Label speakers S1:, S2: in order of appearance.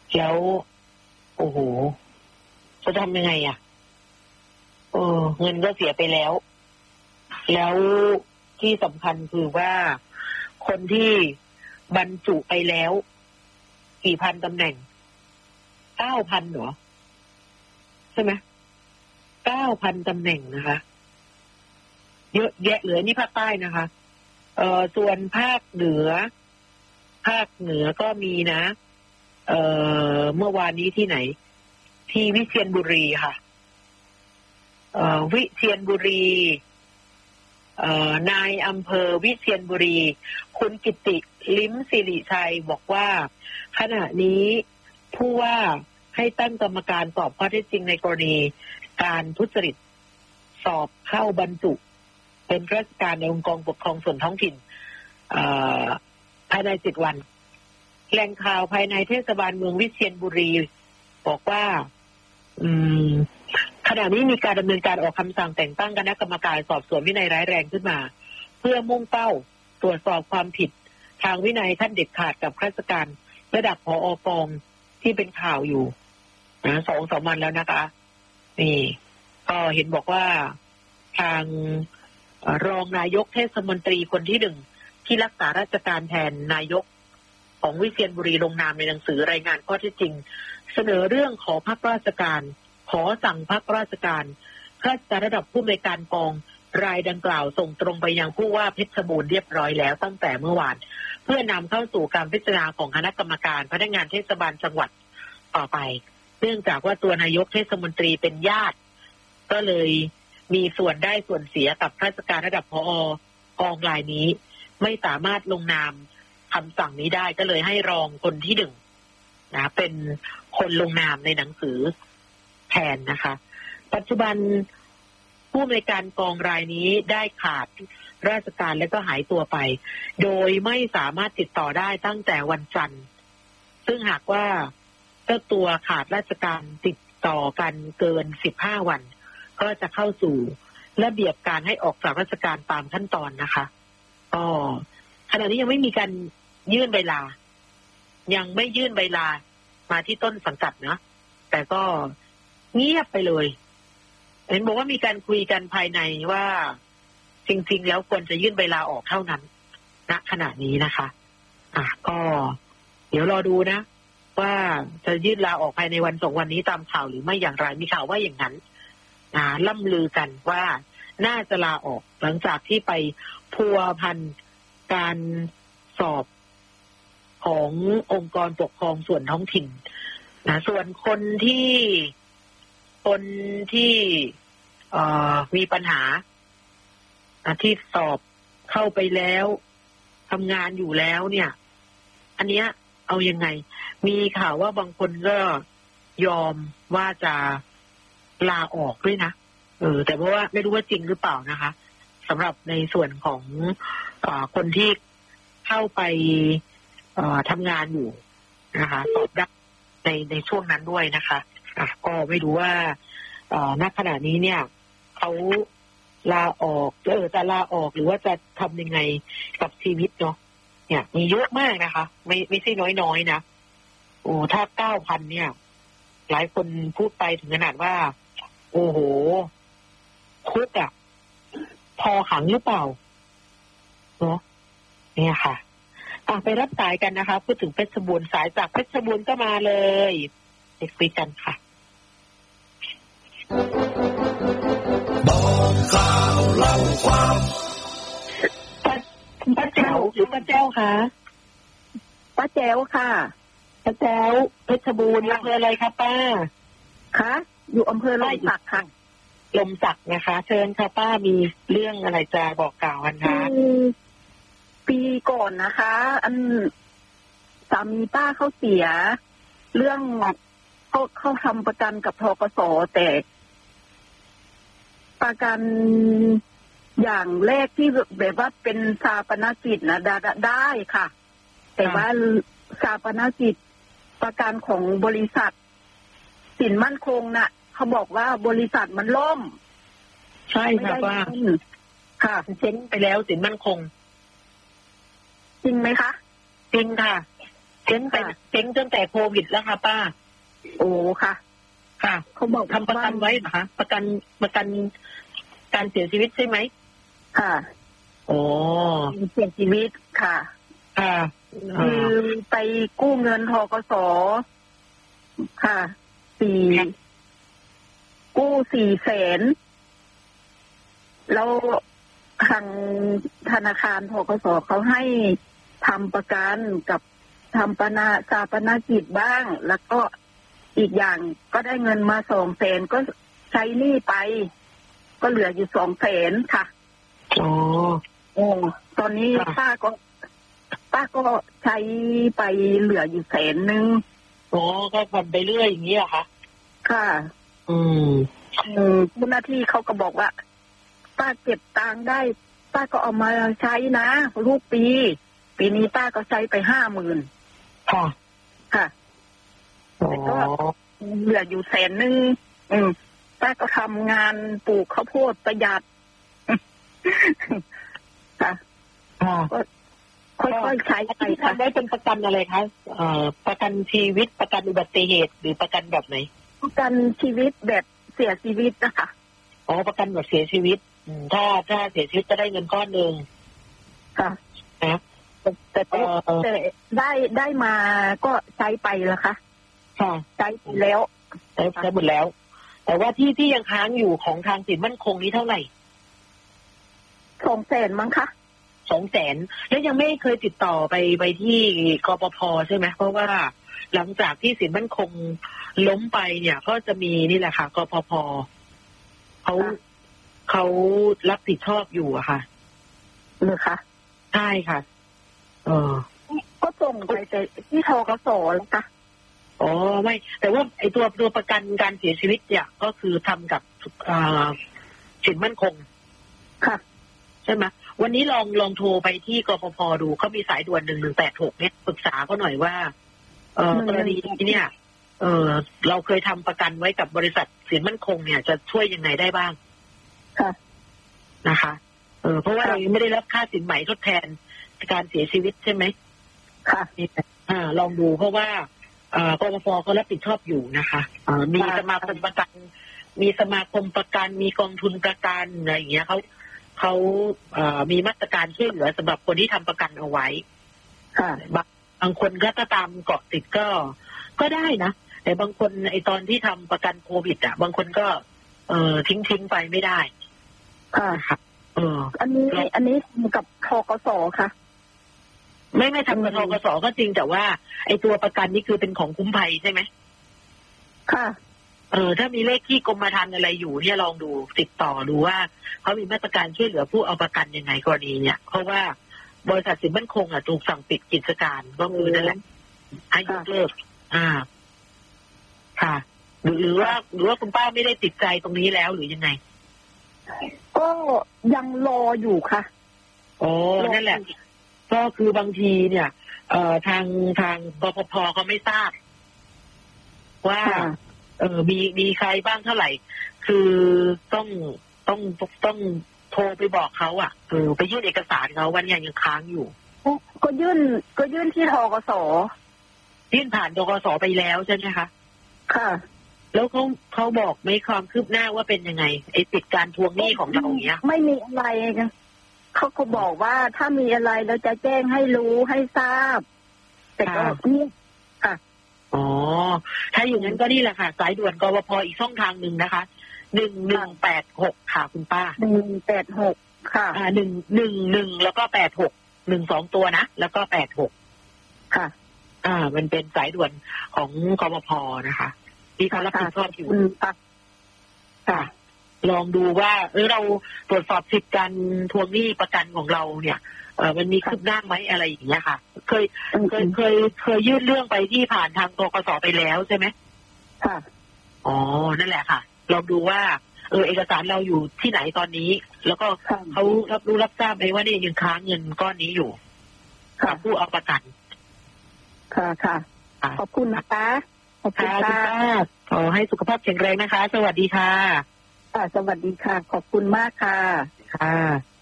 S1: แล้วโอ้โหจะทำยังไงอ่ะเงินก็เสียไปแล้วที่สำคัญคือว่าคนที่บรรจุไปแล้วกี่พันตำแหน่ง 9,000 เหรอใช่ไหม 9,000 ตำแหน่งนะคะเยอะแยะเลยนี่ภาคใต้นะคะส่วนภาคเหนือก็มีนะเมื่อวานนี้ที่ไหนที่วิเชียรบุรีค่ะวิเชียรบุรีนายอำเภอวิเชียรบุรีคุณกิติลิ้มสิริชัยบอกว่าขณะนี้ผู้ว่าให้ตั้งกรรมการสอบข้อเท็จจริงในกรณีการทุจริตสอบเข้าบรรจุเป็นราชการในองค์กรปกครองส่วนท้องถิ่นภายใน10 วันแหล่งข่าวภายในเทศบาลเมืองวิเชียรบุรีบอกว่าขณะนี้มีการดำเนินการออกคำสั่งแต่งตั้งคณะกรรมการสอบสวนวินัยร้ายแรงขึ้นมาเพื่อมุ่งเป้าตรวจสอบความผิดทางวินัยขั้นเด็ดขาดกับข้าราชการระดับผอ.กองที่เป็นข่าวอยู่นะ2-3 วันแล้วนะคะนี่ก็เห็นบอกว่าทางรองนายกเทศมนตรีคนที่1ที่รักษาราชการแทนนายกของวิเชียรบุรีลงนามในหนังสือรายงานข้อเท็จจริงเสนอเรื่องขอพักราชการขอสั่งพักราชการข้าราชการระดับผู้อำนวยการกองรายดังกล่าวส่งตรงไปยังผู้ว่าเพชรบูรณ์เรียบร้อยแล้วตั้งแต่เมื่อวานเพื่อนำเข้าสู่การพิจารณาของคณะกรรมการพนักงานเทศบาลจังหวัดต่อไปเนื่องจากว่าตัวนายกเทศมนตรีเป็นญาติก็เลยมีส่วนได้ส่วนเสียกับข้าราชการระดับผอ.กองรายนี้ไม่สามารถลงนามคำสั่งนี้ได้ก็เลยให้รองคนที่1นะเป็นคนลงนามในหนังสือแทนนะคะปัจจุบันผู้อำนวยการกองรายนี้ได้ขาดราชการและก็หายตัวไปโดยไม่สามารถติดต่อได้ตั้งแต่วันจันทร์ซึ่งหากว่าเจ้าตัวขาดราชการติดต่อกันเกิน15 วันก็จะเข้าสู่ระเบียบการให้ออกจากราชการตามขั้นตอนนะคะก็ขณะนี้ยังไม่มีการยื่นใบลายังไม่ยื่นใบลามาที่ต้นสังกัดนะแต่ก็เงียบไปเลยเห็นบอกว่ามีการคุยกันภายในว่าจริงๆแล้วควรจะยื่นใบลาออกเท่านั้นณขณะนี้นะคะก็เดี๋ยวรอดูนะว่าจะยื่นลาออกภายในวัน2 วันนี้ตามข่าวหรือไม่อย่างไรมีข่าวว่าอย่างนั้นล่ำลือกันว่าน่าจะลาออกหลังจากที่ไปพัวพันการสอบขององค์กรปกครองส่วนท้องถิ่นนะส่วนคนที่มีปัญหาที่สอบเข้าไปแล้วทำงานอยู่แล้วเนี่ยอันเนี้ยเอายังไงมีข่าวว่าบางคนก็ยอมว่าจะลาออกด้วยนะแต่เพราะว่าไม่รู้ว่าจริงหรือเปล่านะคะสำหรับในส่วนของคนที่เข้าไปทำงานอยู่นะคะสอบได้ในช่วงนั้นด้วยนะคะก็ไม่รู้ว่าณขณะนี้เนี่ยเขาลาออกจะลาออกหรือว่าจะทำยังไงกับชีวิตเนาะเนี่ยมีเยอะมากนะคะไม่ใช่น้อยๆนะถ้า 9,000 เนี่ยหลายคนพูดไปถึงขนาดว่าโอ้โหคุกพอขังหรือเปล่าเนาะเนี่ยค่ะไปรับสายกันนะคะพูดถึงเพชรบูรณ์สายจากเพชรบูรณ์ก็มาเลยไปคุยกันค่ะ
S2: บอกข่าวเล่าความ
S1: ป้าแจ๋วหรือป้าแจ๋วคะ
S3: ป้าแจ๋วค่ะ
S1: ป้าแจ๋วเพชรบูรณ์อำเภออะไรคะป้า
S3: คะอยู่อำเภอลมศักดิ์ค่ะ
S1: ลมศักดิ์นะคะเชิญค่ะป้ามีเรื่องอะไรจะบอกกล่าวกันคะ
S3: ปีก่อนนะคะสามีป้าเขาเสียเรื่องเขาทำประกันกับธกส.แต่ประกันอย่างแรกที่แบบว่าเป็นชาปนกิจนะได้ค่ะแต่ว่าชาปนกิจประกันของบริษัทสินมั่นคงน่ะเขาบอกว่าบริษัทมันล่ม
S1: ใช่ค่ะว่าค่ะเซ็นไปแล้วสินมั่นคง
S3: จริงไหมคะ
S1: จริงค่ะเจ๊งตั้งแต่โควิดแล้วค่ะป้า
S3: โอ้ค่ะ
S1: ค่ะ
S3: เขาบอก
S1: ทำประกันไว้เหรอคะประกันการเสียชีวิตใช่ไหม
S3: ค่ะ
S1: โอ้
S3: เสียชีวิตค่ะ
S1: ค่ะ
S3: คือไปกู้เงินธกส.ค่ะกู้400,000แล้วทางธนาคารธกส.เขาให้ทำประกันกับทำชาปนกิจบ้างแล้วก็อีกอย่างก็ได้เงินมา200,000ก็ใช้หนี้ไปก็เหลืออยู่200,000ค่ะ
S1: โอ้
S3: ตอนนี้ป้าก็ใช้ไปเหลืออยู่100,000
S1: อ๋อก็ผ่อนไปเรื่อยอย่างนี้เหรอคะ
S3: ค่ะผู้หน้าที่เขาก็บอกว่าป้าเก็บตังค์ได้ป้าก็เอามาใช้นะลูกปีนี้ป้าก็ใช้ไป50,000
S1: ค่ะ
S3: ค่ะแต่ก็เหลืออยู่100,000ป้าก็ทำงานปลูกข้าวโพดประหยัดค่ะก็ค่อยๆใช้ไป
S1: ทำได้เป็นประกันอะไรคะประกันชีวิตประกันอุบัติเหตุหรือประกันแบบไหน
S3: ประกันชีวิตแบบเสียชีวิตนะคะ
S1: อ๋อประกันแบบเสียชีวิตถ้าเสียชีวิตจะได้เงินก้อนนึง
S3: ค่ะ
S1: นะ
S3: แต่ได้มาก็ใช้ไปแล้วค่ะ
S1: ค่ะ
S3: ใช้แล้ว
S1: ใช้หมดแล้วแต่ว่าที่ยังค้างอยู่ของทางสินมั่นคงนี้เท่าไหร่
S3: 200,000มั้งคะ
S1: 200,000แล้วยังไม่เคยติดต่อไปที่กปภ.ใช่ไหมเพราะว่าหลังจากที่สินมั่นคงล้มไปเนี่ยก็จะมีนี่แหละค่ะกปภ.เขารับผิดชอบอยู่อะค่ะ
S3: หรือคะ
S1: ใช่ค่ะ
S3: ก็ส่งไปที่ธกส.แล้วค่ะ
S1: อ๋อไม่แต่ว่าไอตัวประกันการเสียชีวิตเนี่ยก็คือทำกับสินมั่นคง
S3: ค่ะ
S1: ใช่ไหมวันนี้ลองโทรไปที่กปภ.ดูเขามีสายด่วน1186เนี่ยปรึกษาเขาหน่อยว่ากรณีเนี่ยเราเคยทำประกันไว้กับบริษัทสินมั่นคงเนี่ยจะช่วยยังไงได้บ้าง
S3: ค่ะ
S1: นะคะเพราะว่าเรายังไม่ได้รับค่าสินไหมทดแทนการเสียชีวิตใช่ไหม
S3: ค่ะ
S1: ลองดูเพราะว่ากปภ.เขารับผิดชอบอยู่นะคะมีสมาคมประกันมีสมาคมประกันมีกองทุนประกันอะไรอย่างเงี้ยเขามีมาตรการช่วยเหลือสำหรับคนที่ทำประกันเอาไว้
S3: ค่ะ
S1: บางคนก็ตามเกาะติดก็ได้นะแต่บางคนไอตอนที่ทำประกันโควิดบางคนก็ทิ้งไปไม่ได้
S3: ค่ะอันนี้กับธกส.ค่ะ
S1: ไม่ทำกับธกส.ก็จริงแต่ว่าไอตัวประกันนี่คือเป็นของคุ้มภัยใช่ไหม
S3: ค่ะ
S1: ถ้ามีเลขที่กรมธรรม์อะไรอยู่เนี่ยลองดูติดต่อดูว่าเขามีมาตรการช่วยเหลือผู้เอาประกันยังไงกรณีเนี่ยเพราะว่าบริษัทสินมั่นคงถูกสั่งปิดกิจการก็คือนั่นแหละให้ยกเลิกค่ะหรือว่าคุณป้าไม่ได้ติดใจตรงนี้แล้วหรือยังไง
S3: ก็ยังรออยู่ค่ะ
S1: นั่นแหละก็คือบางทีเนี่ยทางกปภ.เขาไม่ทราบว่ามีใครบ้างเท่าไหร่คือต้องโทรไปบอกเขาไปยื่นเอกสารเขาวันนี้ยังค้างอยู่
S3: ก็ยื่นที่ธกส.
S1: ยื่นผ่านธกส.ไปแล้วใช่ไหมคะ
S3: ค่ะ
S1: แล้วเขาบอกไหมความคืบหน้าว่าเป็นยังไงไอ้ติดการทวงหนี้ของเราเนี้ย
S3: ไม่มีอะไรกันเขาก็บอกว่าถ้ามีอะไรเราจะแจ้งให้รู้ให้ทราบแต่ก็นี่ค่ะ
S1: ถ้าอย่างนั้นก็นี่แหละค่ะสายด่วนกปภ.อีกช่องทางหนึ่งนะคะ1186ค่ะคุณป้า
S3: 1186ค่ะ
S1: 11แล้วก็86 12ตัวนะแล้วก็86
S3: ค่ะ
S1: มันเป็นสายด่วนของกปภ.นะคะที่เขารับผิดชอบอยู่ค่ะลองดูว่าเราตรวจสอบสิทธิการทวงหนี้ประกันของเราเนี่ยมันมีคืบหน้าไหมอะไรอย่างเงี้ยค่ะเคยยื่นเรื่องไปที่ผ่านทางธกส.ไปแล้วใช่ไหม
S3: ค่ะ
S1: นั่นแหละค่ะลองดูว่าเอกสารเราอยู่ที่ไหนตอนนี้แล้วก็เขารับรู้รับทราบไหมว่าเนี่ยยังค้างเงินก้อนนี้อยู่กับผู้เอาประกัน
S3: ค่ะขอบคุณนะคะ
S1: ขอบคุณค่ะขอให้สุขภาพแข็งแรงนะคะสวัสดีค่ะ
S3: สวัสดีค่ะขอบคุณมากค่ะ
S1: ค่ะ